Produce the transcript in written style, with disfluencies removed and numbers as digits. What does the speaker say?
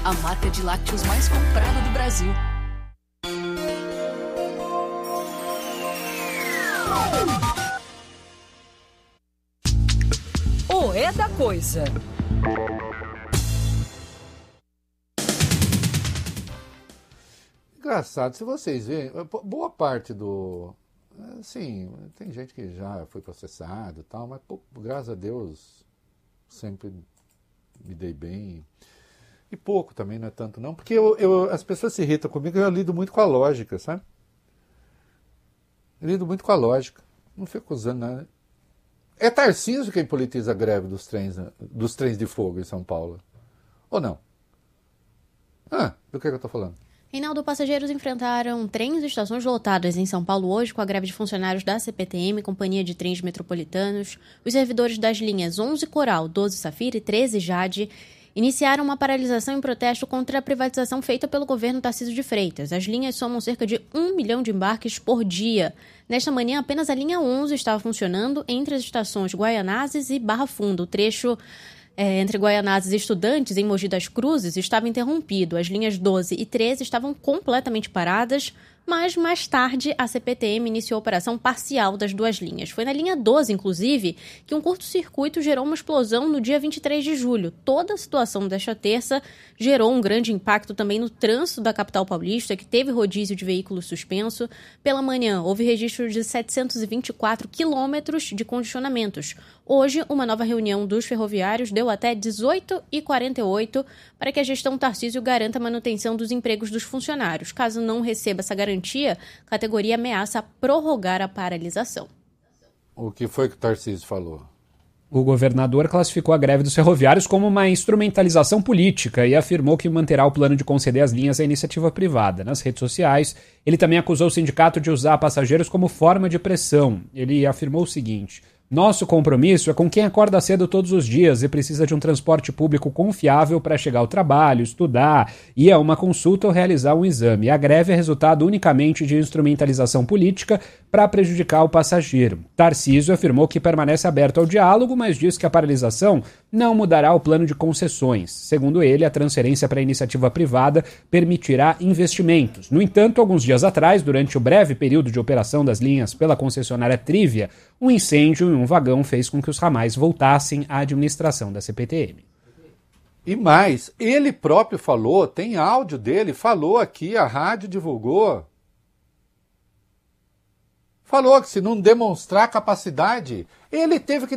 a marca de lácteos mais comprada do Brasil. O É da Coisa. Engraçado, se vocês verem, boa parte do... Sim, tem gente que já foi processado e tal, mas graças a Deus sempre me dei bem. E pouco também, não é tanto não, porque as pessoas se irritam comigo e eu lido muito com a lógica, sabe? Eu lido muito com a lógica, não fico usando nada. É Tarcísio quem politiza a greve dos trens de fogo em São Paulo, ou não? Do que eu estou falando? Reinaldo, passageiros enfrentaram trens e estações lotadas em São Paulo hoje com a greve de funcionários da CPTM, Companhia de Trens Metropolitanos. Os servidores das linhas 11 Coral, 12 Safira e 13 Jade iniciaram uma paralisação em protesto contra a privatização feita pelo governo Tarcísio de Freitas. As linhas somam cerca de 1 milhão de embarques por dia. Nesta manhã, apenas a linha 11 estava funcionando entre as estações Guaianazes e Barra Funda. O trecho entre Guaianazes e Estudantes, em Mogi das Cruzes, estava interrompido. As linhas 12 e 13 estavam completamente paradas, mas mais tarde a CPTM iniciou a operação parcial das duas linhas. Foi na linha 12, inclusive, que um curto-circuito gerou uma explosão no dia 23 de julho. Toda a situação desta terça gerou um grande impacto também no trânsito da capital paulista, que teve rodízio de veículos suspenso. Pela manhã, houve registro de 724 quilômetros de congestionamentos. Hoje, uma nova reunião dos ferroviários deu até 18h48 para que a gestão Tarcísio garanta a manutenção dos empregos dos funcionários. Caso não receba essa garantia, a categoria ameaça prorrogar a paralisação. O que foi que o Tarcísio falou? O governador classificou a greve dos ferroviários como uma instrumentalização política e afirmou que manterá o plano de conceder as linhas à iniciativa privada. Nas redes sociais, ele também acusou o sindicato de usar passageiros como forma de pressão. Ele afirmou o seguinte: nosso compromisso é com quem acorda cedo todos os dias e precisa de um transporte público confiável para chegar ao trabalho, estudar, ir a uma consulta ou realizar um exame. A greve é resultado unicamente de instrumentalização política para prejudicar o passageiro. Tarcísio afirmou que permanece aberto ao diálogo, mas diz que a paralisação não mudará o plano de concessões. Segundo ele, a transferência para a iniciativa privada permitirá investimentos. No entanto, alguns dias atrás, durante o breve período de operação das linhas pela concessionária Trívia, um incêndio em um vagão fez com que os ramais voltassem à administração da CPTM. E mais, ele próprio falou, tem áudio dele, falou aqui, a rádio divulgou. Falou que se não demonstrar capacidade, ele teve que